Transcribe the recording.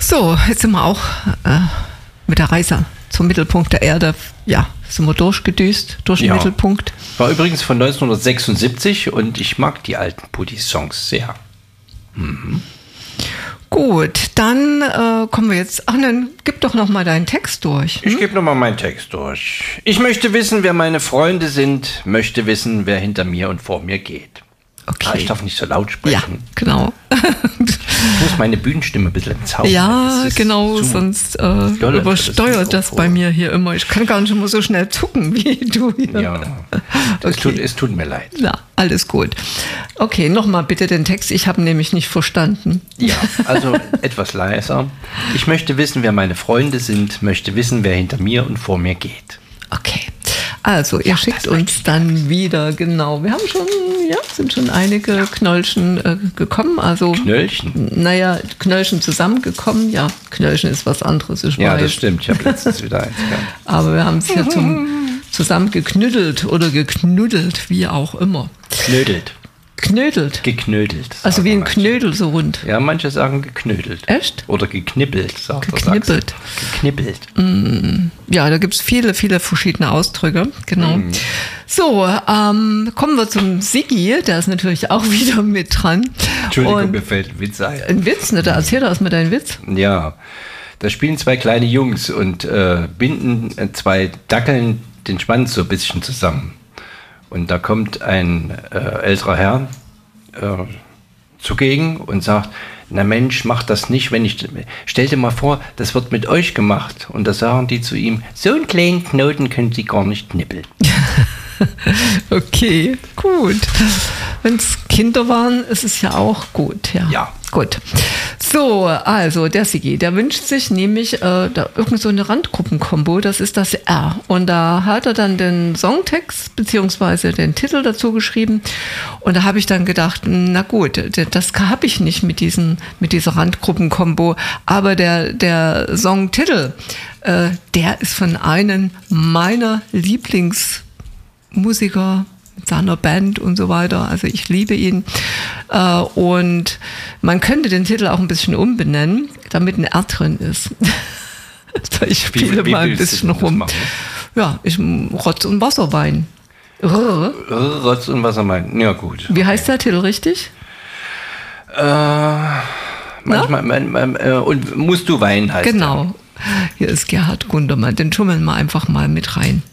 So, jetzt sind wir auch mit der Reise zum Mittelpunkt der Erde. Ja, sind wir durchgedüst, durch den Mittelpunkt. War übrigens von 1976 und ich mag die alten Puddy-Songs sehr. Mhm. Gut, dann kommen wir jetzt. Ach, dann gib doch noch mal deinen Text durch. Ich gebe noch mal meinen Text durch. Ich möchte wissen, wer meine Freunde sind, möchte wissen, wer hinter mir und vor mir geht. Okay. Ich darf nicht so laut sprechen. Ja, genau. Ich muss meine Bühnenstimme ein bisschen zaubern. Ja, genau, sonst übersteuert das bei mir hier immer. Ich kann gar nicht immer so schnell zucken wie du hier. Ja, okay. Es tut mir leid. Ja, alles gut. Okay, nochmal bitte den Text. Ich habe nämlich nicht verstanden. Ja, also etwas leiser. Ich möchte wissen, wer meine Freunde sind, möchte wissen, wer hinter mir und vor mir geht. Okay. Also, ihr schickt uns dann wieder, genau. Wir haben sind schon einige Knöllchen gekommen. Also, Knöllchen? Naja, Knöllchen zusammengekommen. Ja, Knöllchen ist was anderes, ich weiß. Das stimmt. Ich habe letztens wieder eins gehabt. Aber wir haben es hier zusammen geknüttelt oder geknuddelt, wie auch immer. Geknödelt. Also wie ein Knödel, so rund. Ja, manche sagen geknödelt. Echt? Oder geknippelt, geknippelt. Geknippelt. Ja, da gibt es viele, viele verschiedene Ausdrücke. Genau. So, kommen wir zum Siggi. Der ist natürlich auch wieder mit dran. Entschuldigung, mir fällt ein Witz ein. Ein Witz? Ne? Da erzähl doch erstmal deinen Witz. Ja, da spielen zwei kleine Jungs und binden zwei Dackeln den Schwanz so ein bisschen zusammen. Und da kommt ein älterer Herr zugegen und sagt, na Mensch, mach das nicht, stell dir mal vor, das wird mit euch gemacht. Und da sagen die zu ihm, so einen kleinen Knoten können Sie gar nicht knippeln. Okay, gut. Wenn es Kinder waren, ist es ja auch gut. Ja. Gut. So, also der Sigi, der wünscht sich nämlich irgend so eine Randgruppenkombo, das ist das R. Und da hat er dann den Songtext bzw. den Titel dazu geschrieben. Und da habe ich dann gedacht, na gut, das habe ich nicht mit dieser Randgruppenkombo. Aber der Songtitel, der ist von einem meiner Lieblingsmusiker, seiner Band und so weiter. Also ich liebe ihn. Und man könnte den Titel auch ein bisschen umbenennen, damit ein R drin ist. Ich spiele mal ein bisschen rum. Ja, Rotz und Wasserwein. Rotz und Wasserwein, ja gut. Wie heißt der Titel richtig? Manchmal, und musst du weinen heißt Genau. Hier ist Gerhard Gundermann. Den schummeln wir einfach mal mit rein.